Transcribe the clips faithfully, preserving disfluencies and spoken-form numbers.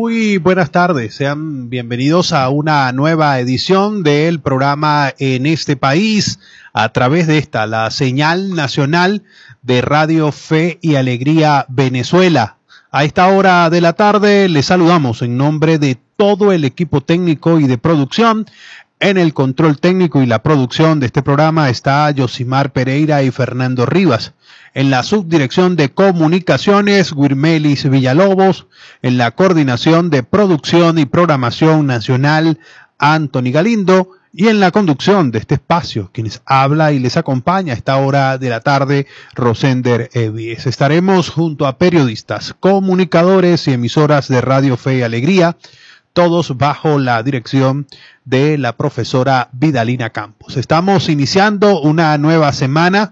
Muy buenas tardes, sean bienvenidos a una nueva edición del programa En este País, a través de esta, la señal nacional de Radio Fe y Alegría Venezuela. A esta hora de la tarde les saludamos en nombre de todo el equipo técnico y de producción. En el control técnico y la producción de este programa está Yosimar Pereira y Fernando Rivas. En la subdirección de comunicaciones, Wirmelis Villalobos. En la coordinación de producción y programación nacional, Anthony Galindo. Y en la conducción de este espacio, quienes habla y les acompaña a esta hora de la tarde, Rosender Evies. Estaremos junto a periodistas, comunicadores y emisoras de Radio Fe y Alegría, todos bajo la dirección de la profesora Vidalina Campos. Estamos iniciando una nueva semana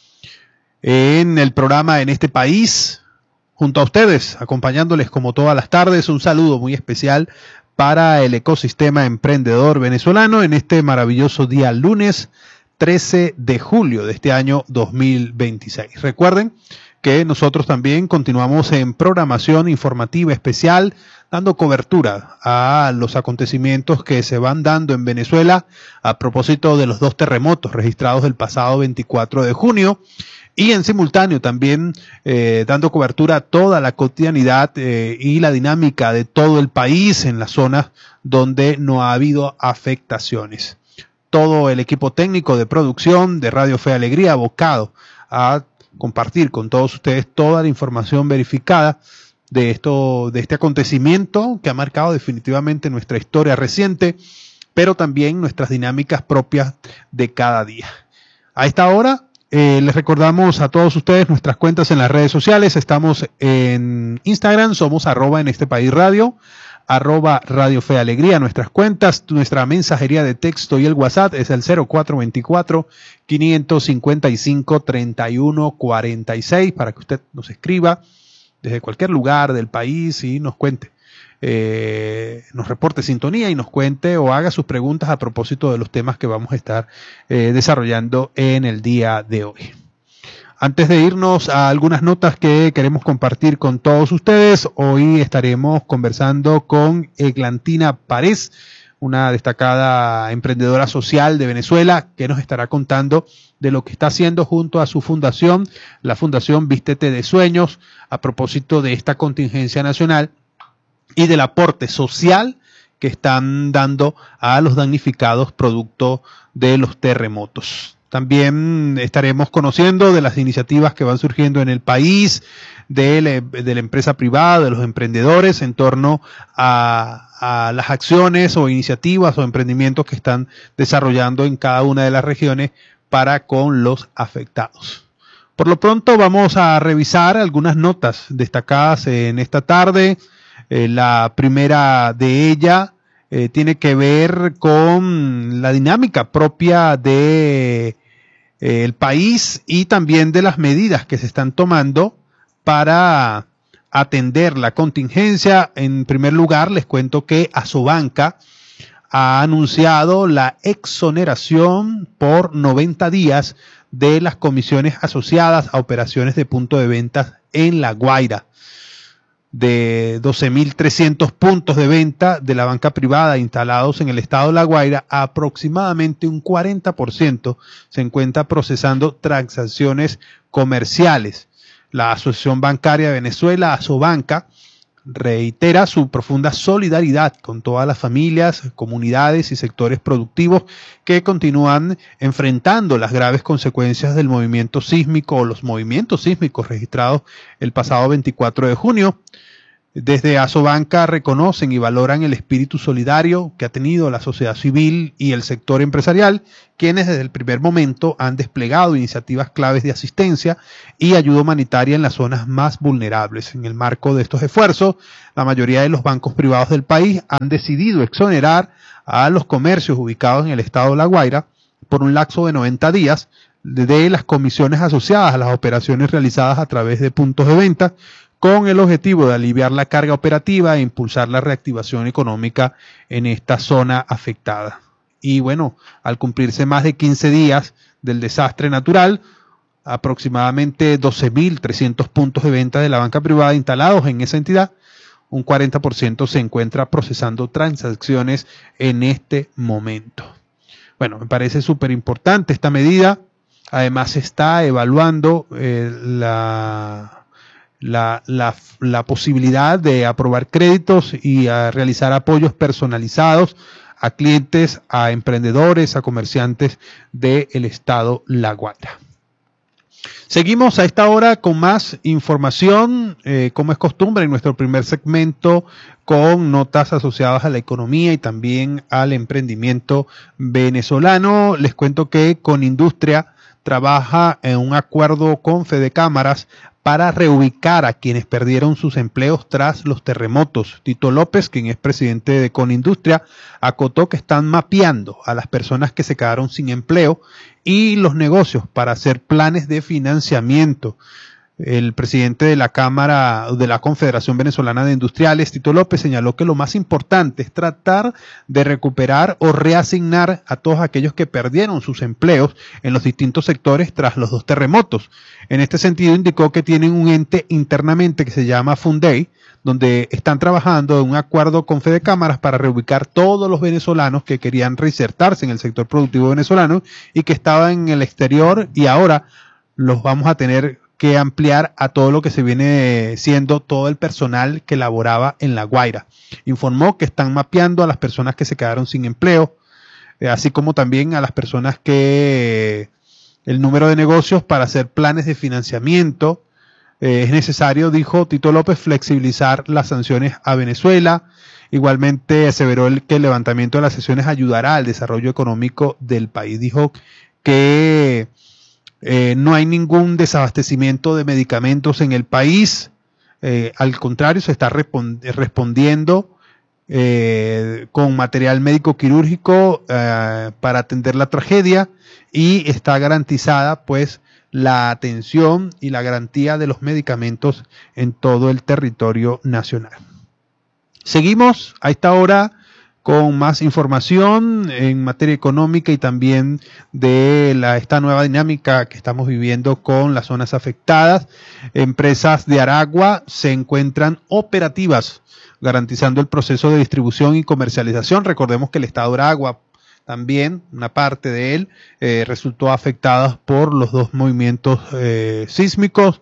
en el programa En este País, junto a ustedes, acompañándoles como todas las tardes. Un saludo muy especial para el ecosistema emprendedor venezolano en este maravilloso día lunes trece de julio de este año dos mil veintiséis. Recuerden que nosotros también continuamos en programación informativa especial, dando cobertura a los acontecimientos que se van dando en Venezuela a propósito de los dos terremotos registrados el pasado veinticuatro de junio y en simultáneo también eh, dando cobertura a toda la cotidianidad eh, y la dinámica de todo el país en las zonas donde no ha habido afectaciones. Todo el equipo técnico de producción de Radio Fe y Alegría abocado a compartir con todos ustedes toda la información verificada de esto, de este acontecimiento que ha marcado definitivamente nuestra historia reciente, pero también nuestras dinámicas propias de cada día. A esta hora eh, les recordamos a todos ustedes nuestras cuentas en las redes sociales. Estamos en Instagram, somos arroba en este país radio, arroba Radio Fe Alegría, nuestras cuentas, nuestra mensajería de texto y el WhatsApp es el cero cuatro veinticuatro, quinientos cincuenta y cinco, treinta y uno cuarenta y seis para que usted nos escriba desde cualquier lugar del país y nos cuente, eh, nos reporte sintonía y nos cuente o haga sus preguntas a propósito de los temas que vamos a estar eh, desarrollando en el día de hoy. Antes de irnos a algunas notas que queremos compartir con todos ustedes, hoy estaremos conversando con Eglantina Párez, una destacada emprendedora social de Venezuela, que nos estará contando de lo que está haciendo junto a su fundación, la Fundación Vístete de Sueños, a propósito de esta contingencia nacional y del aporte social que están dando a los damnificados producto de los terremotos. También estaremos conociendo de las iniciativas que van surgiendo en el país, de la, de la empresa privada, de los emprendedores en torno a, a las acciones o iniciativas o emprendimientos que están desarrollando en cada una de las regiones para con los afectados. Por lo pronto vamos a revisar algunas notas destacadas en esta tarde. Eh, la primera de ellas Eh, tiene que ver con la dinámica propia de eh, el país y también de las medidas que se están tomando para atender la contingencia. En primer lugar, les cuento que Asobanca ha anunciado la exoneración por noventa días de las comisiones asociadas a operaciones de punto de venta en La Guaira. De doce mil trescientos puntos de venta de la banca privada instalados en el estado de La Guaira, aproximadamente un cuarenta por ciento se encuentra procesando transacciones comerciales. La Asociación Bancaria de Venezuela, Asobanca, reitera su profunda solidaridad con todas las familias, comunidades y sectores productivos que continúan enfrentando las graves consecuencias del movimiento sísmico o los movimientos sísmicos registrados el pasado veinticuatro de junio. Desde Asobanca reconocen y valoran el espíritu solidario que ha tenido la sociedad civil y el sector empresarial, quienes desde el primer momento han desplegado iniciativas claves de asistencia y ayuda humanitaria en las zonas más vulnerables. En el marco de estos esfuerzos, la mayoría de los bancos privados del país han decidido exonerar a los comercios ubicados en el estado de La Guaira por un lapso de noventa días de las comisiones asociadas a las operaciones realizadas a través de puntos de venta, con el objetivo de aliviar la carga operativa e impulsar la reactivación económica en esta zona afectada. Y bueno, al cumplirse más de quince días del desastre natural, aproximadamente doce mil trescientos puntos de venta de la banca privada instalados en esa entidad un cuarenta por ciento se encuentra procesando transacciones en este momento. Bueno, me parece súper importante esta medida. Además se está evaluando eh, la, la, la, la posibilidad de aprobar créditos y a realizar apoyos personalizados a clientes, a emprendedores, a comerciantes del estado La Guaira. Seguimos a esta hora con más información, eh, como es costumbre en nuestro primer segmento, con notas asociadas a la economía y también al emprendimiento venezolano. Les cuento que Conindustria trabaja en un acuerdo con Fedecámaras para reubicar a quienes perdieron sus empleos tras los terremotos. Tito López, quien es presidente de Conindustria, acotó que están mapeando a las personas que se quedaron sin empleo y los negocios para hacer planes de financiamiento. El presidente de la Cámara de la Confederación Venezolana de Industriales, Tito López, señaló que lo más importante es tratar de recuperar o reasignar a todos aquellos que perdieron sus empleos en los distintos sectores tras los dos terremotos. En este sentido, indicó que tienen un ente internamente que se llama Fundey, donde están trabajando en un acuerdo con Fedecámaras para reubicar todos los venezolanos que querían reinsertarse en el sector productivo venezolano y que estaban en el exterior, y ahora los vamos a tener que ampliar a todo lo que se viene siendo todo el personal que laboraba en La Guaira. Informó que están mapeando a las personas que se quedaron sin empleo, eh, así como también a las personas que el número de negocios para hacer planes de financiamiento. Eh, es necesario, dijo Tito López, flexibilizar las sanciones a Venezuela. Igualmente aseveró el, que el levantamiento de las sanciones ayudará al desarrollo económico del país. Dijo que Eh, no hay ningún desabastecimiento de medicamentos en el país, eh, al contrario, se está respond- respondiendo eh, con material médico quirúrgico eh, para atender la tragedia, y está garantizada pues la atención y la garantía de los medicamentos en todo el territorio nacional. Seguimos a esta hora con más información en materia económica y también de la, esta nueva dinámica que estamos viviendo con las zonas afectadas. Empresas de Aragua se encuentran operativas, garantizando el proceso de distribución y comercialización. Recordemos que el estado de Aragua, también una parte de él, eh, resultó afectada por los dos movimientos eh, sísmicos.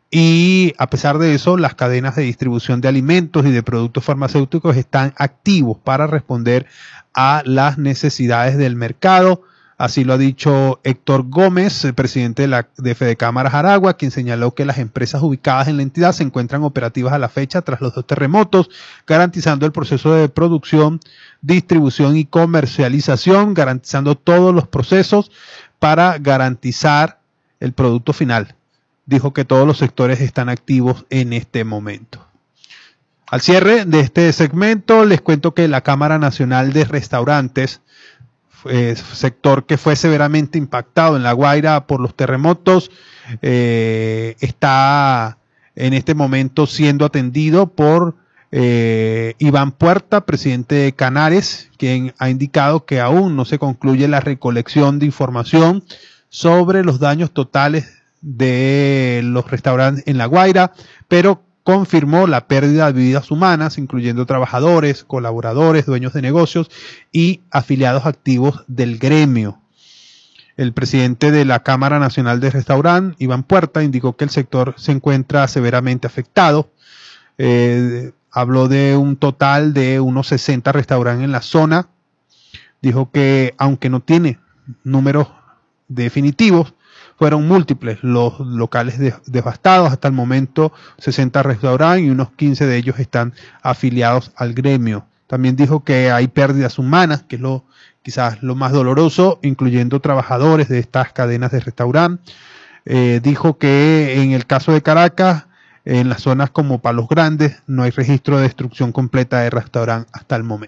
Y a pesar de eso, las cadenas de distribución de alimentos y de productos farmacéuticos están activos para responder a las necesidades del mercado. Así lo ha dicho Héctor Gómez, el presidente de, la, de Fedecámaras Aragua, quien señaló que las empresas ubicadas en la entidad se encuentran operativas a la fecha tras los dos terremotos, garantizando el proceso de producción, distribución y comercialización, garantizando todos los procesos para garantizar el producto final. Dijo que todos los sectores están activos en este momento. Al cierre de este segmento, les cuento que la Cámara Nacional de Restaurantes, eh, sector que fue severamente impactado en La Guaira por los terremotos, eh, está en este momento siendo atendido por eh, Iván Puerta, presidente de Canares, quien ha indicado que aún no se concluye la recolección de información sobre los daños totales de los restaurantes en La Guaira, pero confirmó la pérdida de vidas humanas, incluyendo trabajadores, colaboradores, dueños de negocios y afiliados activos del gremio. El presidente de la Cámara Nacional de Restaurantes, Iván Puerta, indicó que el sector se encuentra severamente afectado. Eh, habló de un total de unos sesenta restaurantes en la zona. Dijo que aunque no tiene números definitivos, fueron múltiples los locales de, devastados. Hasta el momento sesenta restaurantes y unos quince de ellos están afiliados al gremio. También dijo que hay pérdidas humanas, que es lo quizás lo más doloroso, incluyendo trabajadores de estas cadenas de restaurantes. Eh, dijo que en el caso de Caracas, en las zonas como Palos Grandes, no hay registro de destrucción completa de restaurantes hasta el momento.